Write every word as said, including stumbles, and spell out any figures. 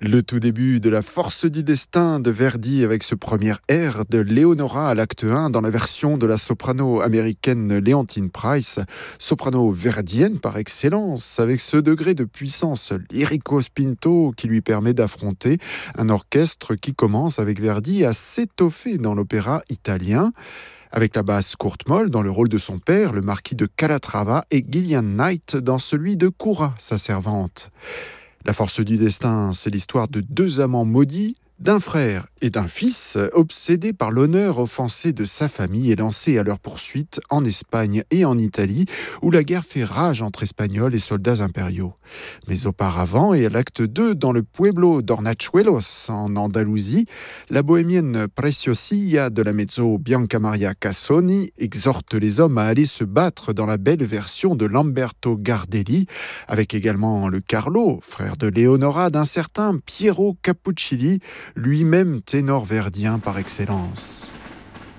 Le tout début de La Force du Destin de Verdi avec ce premier air de Leonora à l'acte un dans la version de la soprano américaine Leontyne Price, soprano verdienne par excellence, avec ce degré de puissance lyrico-spinto qui lui permet d'affronter un orchestre qui commence avec Verdi à s'étoffer dans l'opéra italien, avec la basse courte molle dans le rôle de son père, le marquis de Calatrava, et Gillian Knight dans celui de Cora, sa servante. La Force du Destin, c'est l'histoire de deux amants maudits, d'un frère et d'un fils, obsédés par l'honneur offensé de sa famille et lancés à leur poursuite en Espagne et en Italie, où la guerre fait rage entre Espagnols et soldats impériaux. Mais auparavant, et à l'acte deux, dans le pueblo d'Hornachuelos, en Andalousie, la bohémienne Preciosilla de la mezzo Bianca Maria Cassoni exhorte les hommes à aller se battre dans la belle version de Lamberto Gardelli, avec également le Carlo, frère de Leonora, d'un certain Piero Capuccilli, lui-même ténor verdien par excellence.